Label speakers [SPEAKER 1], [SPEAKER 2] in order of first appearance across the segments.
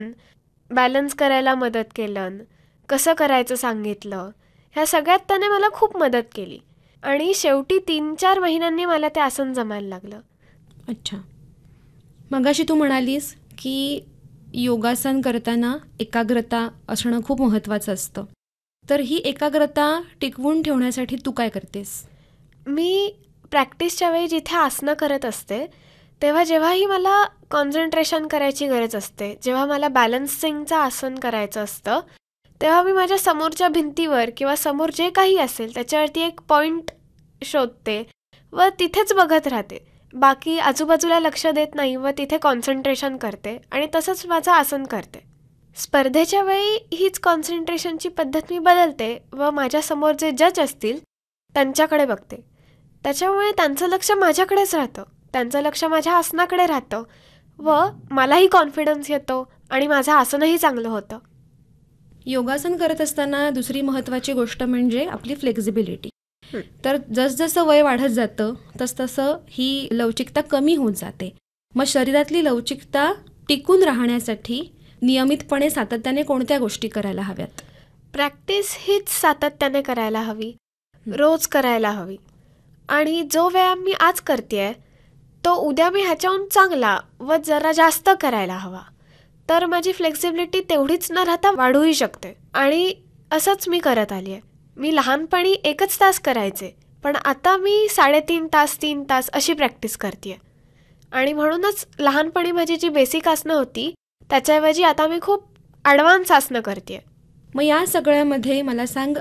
[SPEAKER 1] Balance करायला मदत केलं, कसं करायचं सांगितलं. ह्या सगळ्यात त्याने मला खूप मदत केली आणि शेवटी 3-4 महिन्यांनी मला ते आसन जमायला लागलं.
[SPEAKER 2] अच्छा. मगाशी तू म्हणालीस की योगासन करताना एकाग्रता असणं खूप महत्त्वाचं असतं. तर ही एकाग्रता टिकवून ठेवण्यासाठी तू काय करतेस?
[SPEAKER 1] मी प्रॅक्टिसच्या वेळी जिथे आसनं करत असते तेव्हा जेव्हाही मला कॉन्सन्ट्रेशन करायची गरज असते, जेव्हा मला बॅलन्सिंगचं आसन करायचं असतं, तेव्हा मी माझ्या समोरच्या भिंतीवर किंवा समोर जे काही असेल त्याच्यावरती एक पॉईंट शोधते व तिथेच बघत राहते. बाकी आजूबाजूला लक्ष देत नाही व तिथे कॉन्सन्ट्रेशन करते आणि तसंच माझं आसन करते. स्पर्धेच्या वेळी हीच कॉन्सन्ट्रेशनची पद्धत मी बदलते व माझ्यासमोर जे जज असतील त्यांच्याकडे बघते. त्याच्यामुळे त्यांचं लक्ष माझ्याकडेच राहतं, त्यांचं लक्ष माझ्या आसनाकडे राहतं व मलाही कॉन्फिडन्स येतो आणि माझं आसनही चांगलं होतं.
[SPEAKER 2] योगासन करत असताना दुसरी महत्त्वाची गोष्ट म्हणजे आपली फ्लेक्झिबिलिटी. तर जसजसं वय वाढत जातं तसतसं ही लवचिकता कमी होत जाते. मग शरीरातली लवचिकता टिकून राहण्यासाठी नियमितपणे सातत्याने कोणत्या गोष्टी करायला हव्यात?
[SPEAKER 1] प्रॅक्टिस हीच सातत्याने करायला हवी, रोज करायला हवी. आणि जो व्यायाम मी आज करतेय तो उद्या मी ह्याच्याहून चांगला व जरा जास्त करायला हवा. तर माझी फ्लेक्झिबिलिटी तेवढीच न राहता वाढूही शकते. आणि असंच मी करत आली आहे. मी लहानपणी 1 तास करायचे, पण आता मी 3.5 तास 3 तास अशी प्रॅक्टिस करते. आणि म्हणूनच लहानपणी माझी जी बेसिक आसनं होती त्याच्याऐवजी आता मी खूप ॲडव्हान्स आसनं करते.
[SPEAKER 2] मग या सगळ्यामध्ये मला सांग,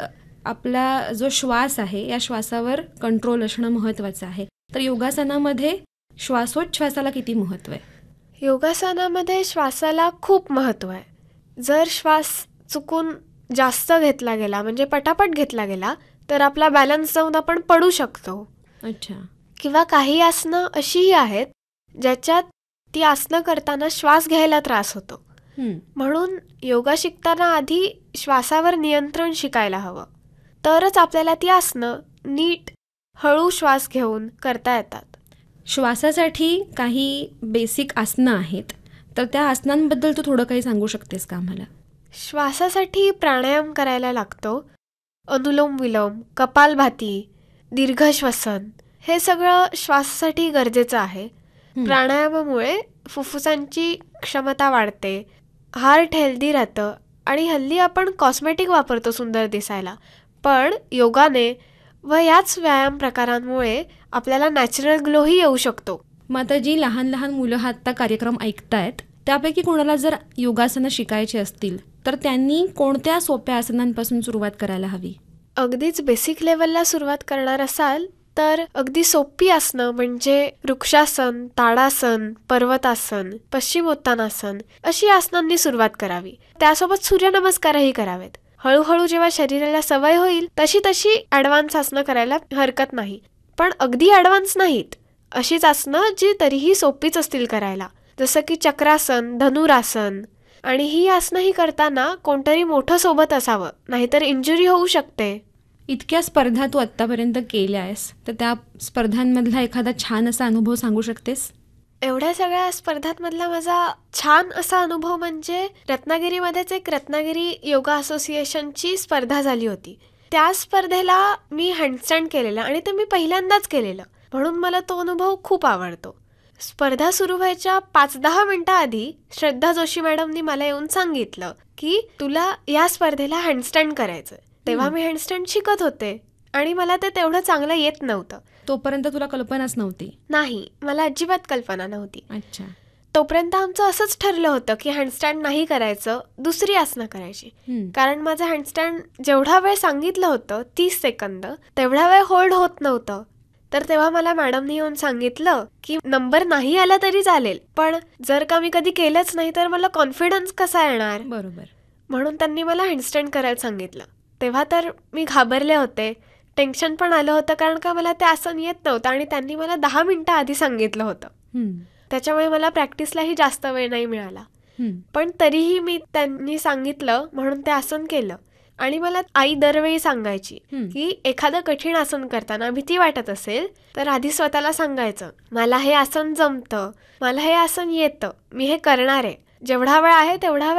[SPEAKER 2] आपला जो श्वास आहे या श्वासावर कंट्रोल असणं महत्त्वाचं आहे. तर योगासनामध्ये श्वासोच्छ्वासाला किती महत्त्व आहे?
[SPEAKER 1] योगासनामध्ये श्वासाला खूप महत्त्व आहे. जर श्वास चुकून जास्त घेतला गेला म्हणजे पटापट घेतला गेला तर आपला बॅलन्स जाऊन आपण पडू शकतो.
[SPEAKER 2] अच्छा.
[SPEAKER 1] किंवा काही आसनं अशीही आहेत ज्याच्यात ती आसनं करताना श्वास घ्यायला त्रास होतो. म्हणून योगा शिकताना आधी श्वासावर नियंत्रण शिकायला हवं, तरच आपल्याला ती आसनं नीट हळू श्वास घेऊन करता येतात.
[SPEAKER 2] श्वासासाठी काही बेसिक आसनं आहेत, तर त्या आसनांबद्दल तू थोडं काही सांगू शकतेस का आम्हाला?
[SPEAKER 1] श्वासासाठी प्राणायाम करायला लागतो. अनुलोम विलोम, कपालभाती, दीर्घ श्वसन हे सगळं श्वासासाठी गरजेचं आहे. प्राणायामामुळे फुफ्फुसांची क्षमता वाढते, हार्ट हेल्दी राहतं आणि हल्ली आपण कॉस्मेटिक वापरतो सुंदर दिसायला, पण योगाने व याच व्यायाम प्रकारांमुळे आपल्याला नॅचरल ग्लोही येऊ शकतो.
[SPEAKER 2] मग आता जी लहान लहान मुलं हा आत्ता कार्यक्रम ऐकतायत त्यापैकी कोणाला जर योगासनं शिकायची असतील तर त्यांनी कोणत्या सोप्या आसनांपासून सुरुवात करायला हवी?
[SPEAKER 1] अगदीच बेसिक लेवलला सुरुवात करणार असाल तर अगदी सोपी आसनं म्हणजे वृक्षासन, ताडासन, पर्वतासन, पश्चिमोत्तानासन अशी आसनांनी सुरुवात करावी. त्यासोबत सूर्यनमस्कारही करावेत. हळूहळू जेव्हा शरीराला सवय होईल तशी तशी ॲडव्हान्स आसनं करायला हरकत नाही, पण अगदी ॲडव्हान्स नाहीत. अशीच आसनं जी तरीही सोपीच असतील करायला, जसं की चक्रासन, धनुरासन. आणि ही आसनंही करताना कोणतरी मोठं सोबत असावं, नाहीतर इंजुरी होऊ शकते.
[SPEAKER 2] इतक्या स्पर्धा तू आत्तापर्यंत केल्या आहेस, तर त्या स्पर्धांमधला एखादा छान असा अनुभव सांगू शकतेस?
[SPEAKER 1] एवढ्या सगळ्या स्पर्धांमधला माझा छान असा अनुभव म्हणजे रत्नागिरीमध्येच एक रत्नागिरी योगा असोसिएशनची स्पर्धा झाली होती. त्या स्पर्धेला मी हँडस्टँड केलेलं आणि ते मी पहिल्यांदाच केलेलं, म्हणून मला तो अनुभव खूप आवडतो. स्पर्धा सुरू व्हायच्या 5-10 मिनिटांआधी श्रद्धा जोशी मॅडमनी मला येऊन सांगितलं की तुला या स्पर्धेला हँडस्टँड करायचं. तेव्हा मी हँडस्टँड शिकत होते आणि मला ते तेवढं चांगलं येत नव्हतं.
[SPEAKER 2] तोपर्यंत तुला कल्पनाच नव्हती?
[SPEAKER 1] नाही, मला अजिबात कल्पना नव्हती.
[SPEAKER 2] अच्छा.
[SPEAKER 1] तोपर्यंत आमचं असंच ठरलं होतं की हँडस्टँड नाही करायचं, दुसरी आसनं करायची. कारण माझं हँडस्टँड जेवढा वेळ सांगितलं होतं 30 सेकंद तेवढा वेळ होल्ड होत नव्हतं. तर तेव्हा मला मॅडमनी येऊन सांगितलं की नंबर नाही आला तरी चालेल, पण जर का मी कधी केलंच नाही तर मला कॉन्फिडन्स कसा येणार.
[SPEAKER 2] बरोबर.
[SPEAKER 1] म्हणून त्यांनी मला हँडस्टँड करायला सांगितलं. तेव्हा तर मी घाबरले होते, टेन्शन पण आलं होतं, कारण का मला ते आसन येत नव्हतं आणि त्यांनी मला 10 मिनिटं आधी सांगितलं होतं. त्याच्यामुळे मला प्रॅक्टिसलाही जास्त वेळ नाही मिळाला. पण तरीही मी त्यांनी सांगितलं म्हणून ते आसन केलं. आणि मला आई दरवेळी सांगायची की एखादं कठीण आसन करताना भीती वाटत असेल तर आधी स्वतःला सांगायचं, मला हे आसन जमतं, मला हे आसन येतं, मी हे करणार आहे. जेवढा वेळ आहे तेवढा